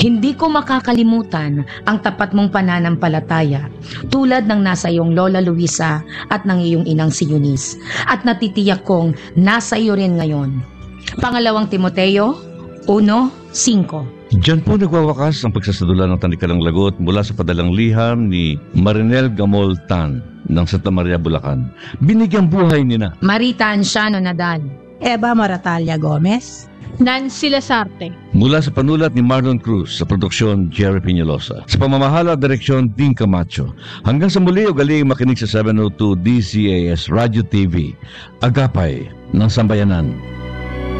Hindi ko makakalimutan ang tapat mong pananampalataya tulad ng nasa iyong Lola Luisa at ng iyong inang si Eunice, at natitiyak kong nasa iyo rin ngayon. Pangalawang Timoteo 1:5. Diyan po nagwawakas ang pagsasadula ng Tanikalang Lagot mula sa padalang liham ni Marinel Gamoltan ng Santa Maria, Bulacan. Binigyang buhay ni na Marita Anciano Nadal, Eva Maratalia Gomez, Nancy Lasarte. mula sa panulat ni Marlon Cruz, sa produksyon Jerry Piñalosa. Sa pamamahala at direksyon Dean Camacho. Hanggang sa muli, ugaling makinig sa 702 DCAS Radio TV. Agapay ng Sambayanan.